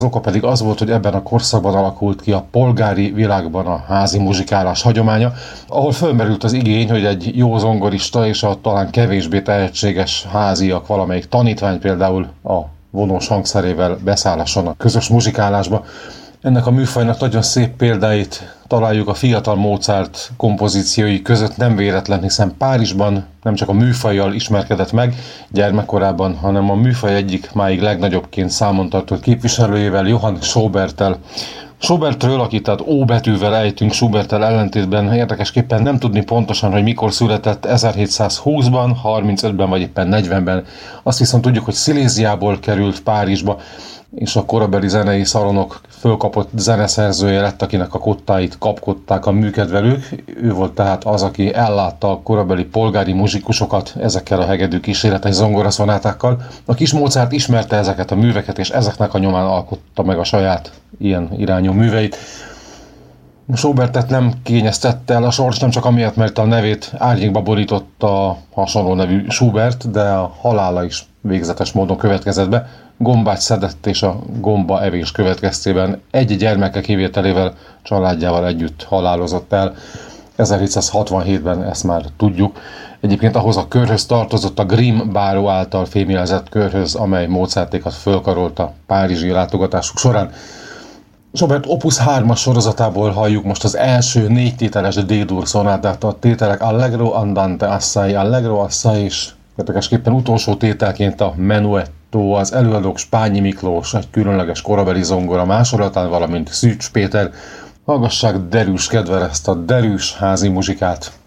Az oka pedig az volt, hogy ebben a korszakban alakult ki a polgári világban a házi muzsikálás hagyománya, ahol fölmerült az igény, hogy egy jó zongorista és a talán kevésbé tehetséges háziak, valamelyik tanítvány például a vonós hangszerével beszállhasson a közös muzsikálásba. Ennek a műfajnak nagyon szép példáit találjuk a fiatal Mozart kompozíciói között, nem véletlen, hiszen Párizsban nem csak a műfajjal ismerkedett meg gyermekkorában, hanem a műfaj egyik máig legnagyobbként számon tartott képviselőjével, Johann Schuberttel. Schubertről, akit tehát O betűvel ejtünk, Schuberttel ellentétben érdekesképpen nem tudni pontosan, hogy mikor született, 1720-ban, 35-ben vagy éppen 40-ben. Azt viszont tudjuk, hogy Sziléziából került Párizsba, és a korabeli zenei szalonok fölkapott zeneszerzője lett, akinek a kottáit kapkodták a műkedvelők. Ő volt tehát az, aki ellátta a korabeli polgári muzsikusokat ezekkel a hegedű kíséretes zongoraszonátákkal. A kis Mozart ismerte ezeket a műveket, és ezeknek a nyomán alkotta meg a saját ilyen irányú műveit. Schubertet nem kényeztette el a sors, nem csak amiatt, mert a nevét árnyékba borította a hasonló nevű Schubert, de a halála is végzetes módon következett be. Gombát szedett, és a gomba evés következtében egy gyermeke kivételével családjával együtt halálozott el. 1767-ben ezt már tudjuk. Egyébként ahhoz a körhöz tartozott, a Grimm báró által fémjelzett körhöz, amely Mozartékat fölkarolta párizsi látogatásuk során. Schubert Opus 3-as sorozatából halljuk most az első 4 tételes D-dur szonátát, a tételek Allegro, Andante, Assai, Allegro, Assai, és érdekesképpen utolsó tételként a Menuetto, az előadók Spányi Miklós, egy különleges korabeli zongora másolatán, valamint Szűcs Péter. Hallgassák derűs kedvel ezt a derűs házi muzsikát.